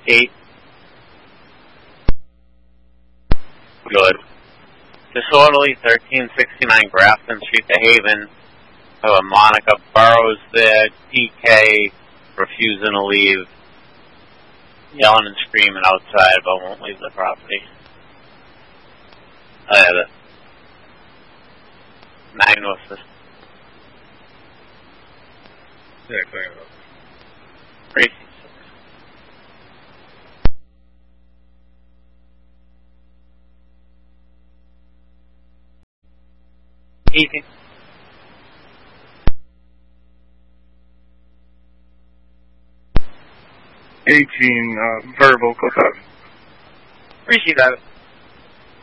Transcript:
8. Good. Disorderly 1369 Grafton Street, The Haven. Monica Burrows there. DK refusing to leave. Yelling and screaming outside, but won't leave the property. I have it. 9 North System. Yeah, clear it up. Tracy 6. Easy. '18, verbal, go ahead. Appreciate that.